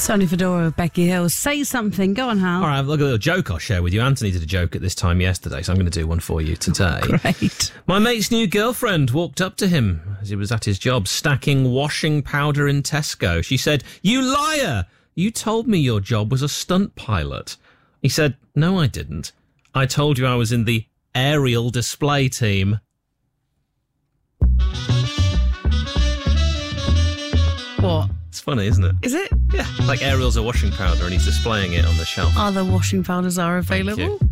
Tony Fedora with Becky Hill. Say something. Go on, Hal. All right, I've got a little joke I'll share with you. Anthony did a joke at this time yesterday, so I'm going to do one for you today. Great. My mate's new girlfriend walked up to him as he was at his job, stacking washing powder in Tesco. She said, "You liar! You told me your job was a stunt pilot." He said, "No, I didn't. I told you I was in the aerial display team." What? It's funny, isn't it? Is it? Yeah, like Ariel's a washing powder and he's displaying it on the shelf. Other washing powders are available. Thank you.